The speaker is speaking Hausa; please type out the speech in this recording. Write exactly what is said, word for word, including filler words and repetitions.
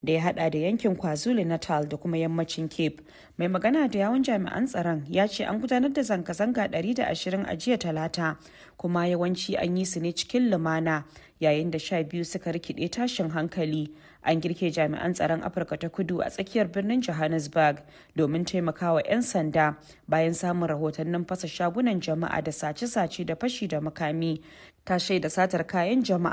da ya hada da yankin KwaZulu-Natal da kuma yammacin Cape. Mai magana da yawun jami'an tsaron ya ce an gudanar da zanga-zanga ɗari da ashirin a jiya Talata, kuma yawanci an yi su ne cikin lumana, yayin da sha biyu suka rikide tashin hankali. An girke jami'an tsaron Afirka ta Kudu a tsakiyar birnin Johannesburg domin taimakawa 'yan sanda bayan samun rahotannin fasa shagunan jama'a da sace-sace da fashi da makami. Ta shaida satar kayan jama'a